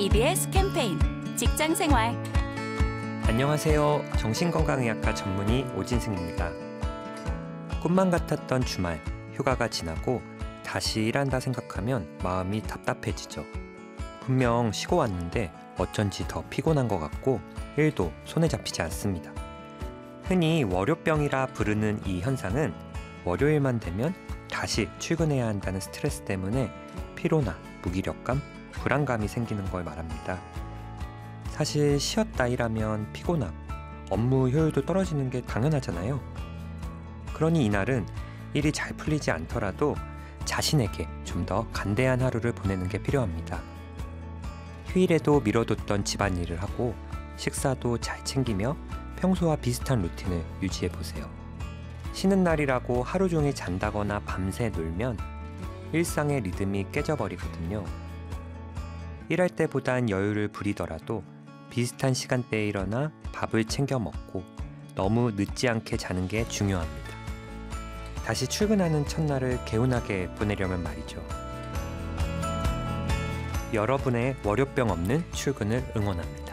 EBS 캠페인 직장생활. 안녕하세요. 정신건강의학과 전문의 오진승입니다. 꿈만 같았던 주말, 휴가가 지나고 다시 일한다 생각하면 마음이 답답해지죠. 분명 쉬고 왔는데 어쩐지 더 피곤한 것 같고 일도 손에 잡히지 않습니다. 흔히 월요병이라 부르는 이 현상은 월요일만 되면 다시 출근해야 한다는 스트레스 때문에 피로나 무기력감, 불안감이 생기는 걸 말합니다. 사실 쉬었다 일하면 피곤함, 업무 효율도 떨어지는 게 당연하잖아요. 그러니 이날은 일이 잘 풀리지 않더라도 자신에게 좀 더 간대한 하루를 보내는 게 필요합니다. 휴일에도 미뤄뒀던 집안일을 하고 식사도 잘 챙기며 평소와 비슷한 루틴을 유지해보세요. 쉬는 날이라고 하루 종일 잔다거나 밤새 놀면 일상의 리듬이 깨져버리거든요. 일할 때보단 여유를 부리더라도 비슷한 시간대에 일어나 밥을 챙겨 먹고 너무 늦지 않게 자는 게 중요합니다. 다시 출근하는 첫날을 개운하게 보내려면 말이죠. 여러분의 월요병 없는 출근을 응원합니다.